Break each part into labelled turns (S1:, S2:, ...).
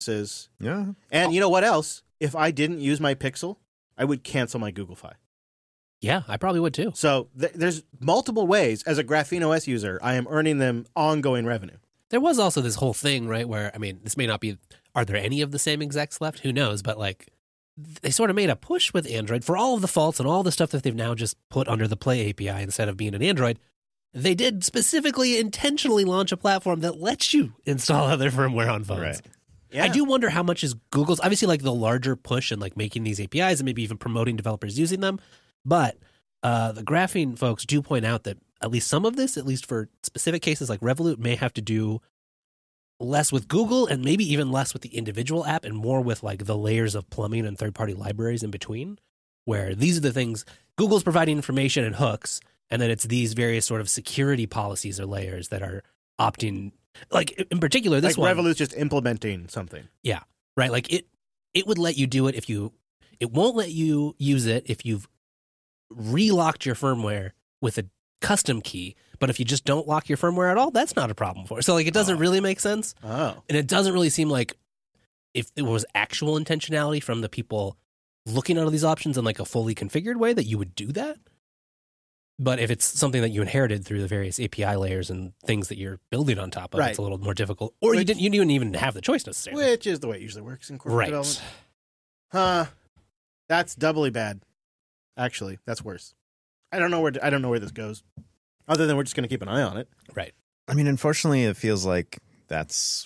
S1: Yeah.
S2: And you know what else? If I didn't use my Pixel, I would cancel my Google Fi.
S3: Yeah, I probably would too.
S2: So there's multiple ways as a Graphene OS user, I am earning them ongoing revenue.
S3: There was also this whole thing, right, where, I mean, this may not be, are there any of the same execs left? Who knows? But, like, they sort of made a push with Android for all of the faults and all the stuff that they've now just put under the Play API instead of being an Android. They did specifically intentionally launch a platform that lets you install other firmware on phones.
S1: Right.
S2: Yeah.
S3: I do wonder how much is Google's, obviously, like, the larger push and, like, making these APIs and maybe even promoting developers using them. But the Graphene folks do point out that at least some of this, at least for specific cases like Revolut, may have to do less with Google and maybe even less with the individual app and more with like the layers of plumbing and third-party libraries in between, where these are the things Google's providing information and hooks, and then it's these various sort of security policies or layers that are opting, like in particular this
S2: like
S3: one.
S2: Revolut's just implementing something.
S3: Yeah, right. Like it would let you do it if you, it won't let you use it if you've relocked your firmware with a custom key. But if you just don't lock your firmware at all, that's not a problem for it. So like it doesn't really make sense.
S2: Oh.
S3: And it doesn't really seem like if it was actual intentionality from the people looking at all these options in like a fully configured way that you would do that. But if it's something that you inherited through the various API layers and things that you're building on top of,
S2: Right.
S3: it's a little more difficult. Or you didn't even have the choice necessarily.
S2: Which is the way it usually works in corporate
S3: Right.
S2: development. Huh. That's doubly bad. Actually, that's worse. I don't know where this goes. Other than we're just going to keep an eye on it.
S3: Right.
S1: I mean, unfortunately, it feels like that's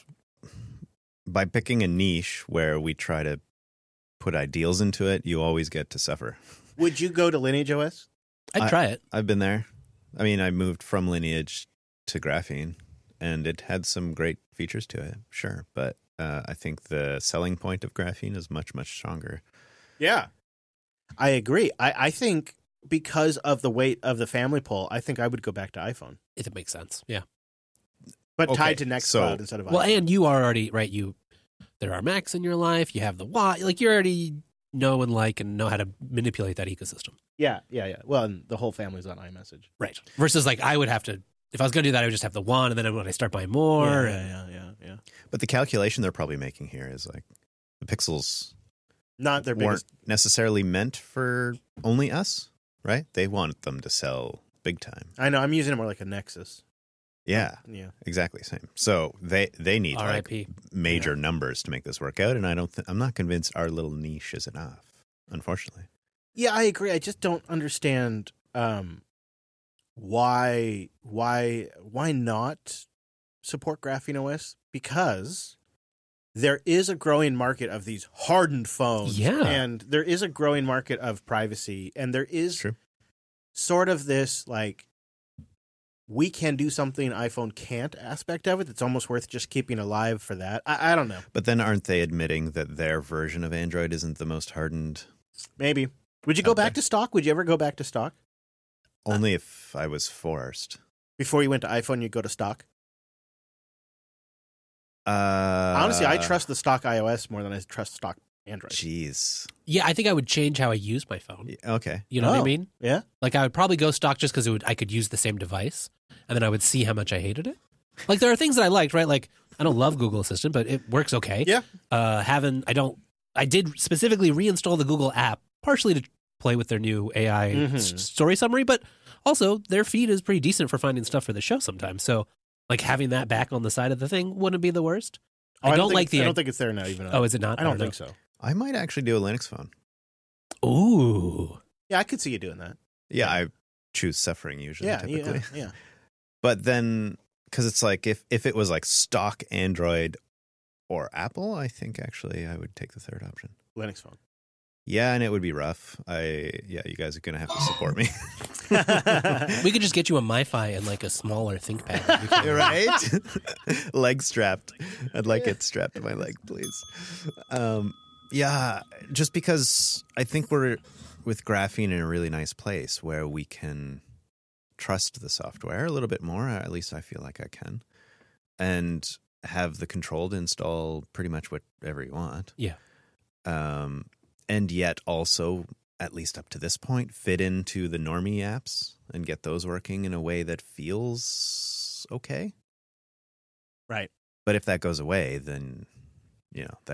S1: by picking a niche where we try to put ideals into it, you always get to suffer.
S2: Would you go to Lineage OS?
S3: I'd try it.
S1: I've been there. I mean, I moved from Lineage to Graphene, and it had some great features to it, sure. But I think the selling point of Graphene is much, much stronger.
S2: Yeah. I agree. I think because of the weight of the family poll, I think I would go back to iPhone.
S3: If it makes sense. Yeah.
S2: But
S1: Okay,
S2: tied to Nextcloud
S1: so-
S2: instead of
S3: Well,
S2: iPhone.
S3: and you are already, right, there are Macs in your life, you have the Y, like you already know and like and know how to manipulate that ecosystem.
S2: Yeah. Well, and the whole family's on iMessage.
S3: Right. Versus like I would have to, if I was going to do that, I would just have the one, and then when I start buying more.
S2: Yeah.
S1: But the calculation they're probably making here is like the Pixels
S2: Not their
S1: weren't
S2: biggest.
S1: necessarily meant for only us, right? They want them to sell big time.
S2: I know. I'm using it more like a Nexus.
S1: Yeah,
S2: Yeah.
S1: exactly same. So they need like
S3: RIP.
S1: major numbers to make this work out, and I'm not convinced our little niche is enough, unfortunately.
S2: Yeah, I agree. I just don't understand why not support Graphene OS, because there is a growing market of these hardened phones.
S3: Yeah.
S2: And there is a growing market of privacy, and there is
S1: True.
S2: sort of this like we can do something iPhone can't aspect of it. That's almost worth just keeping alive for that. I don't know.
S1: But then aren't they admitting that their version of Android isn't the most hardened?
S2: Maybe. Would you go
S1: Okay.
S2: back to stock? Would you ever go back to stock?
S1: Only if I was forced.
S2: Before you went to iPhone, you'd go to stock?
S1: Honestly,
S2: Honestly, I trust the stock iOS more than I trust stock Android.
S1: Jeez.
S3: Yeah, I think I would change how I use my phone.
S1: Okay.
S3: You know what I
S2: Oh.
S3: mean?
S2: Yeah?
S3: Like I would probably go stock just because I could use the same device, and then I would see how much I hated it. Like there are things that I liked, right? Like I don't love Google Assistant, but it works okay.
S2: Yeah.
S3: I did specifically reinstall the Google app partially to play with their new AI story summary, but also their feed is pretty decent for finding stuff for the show sometimes. So like having that back on the side of the thing wouldn't be the worst. I don't
S2: think it's there now even.
S3: Oh, is it not?
S2: I don't
S3: know.
S2: think so.
S1: I might actually do a Linux phone.
S3: Ooh.
S2: Yeah, I could see you doing that.
S1: Yeah, I choose suffering usually,
S2: Yeah,
S1: typically.
S2: yeah.
S1: But then, because it's like if it was like stock Android or Apple, I think actually I would take the third option.
S2: Linux phone.
S1: Yeah, and it would be rough. You guys are gonna have to support me,
S3: We could just get you a MiFi and like a smaller ThinkPad. that you can-
S1: right? Leg strapped. I'd like it strapped to my leg, please. Yeah, just because I think we're with Graphene in a really nice place where we can trust the software a little bit more. At least I feel like I can, and have the control to install pretty much whatever you want.
S3: Yeah.
S1: And yet also, at least up to this point, fit into the normie apps and get those working in a way that feels okay.
S2: Right.
S1: But if that goes away, then you know,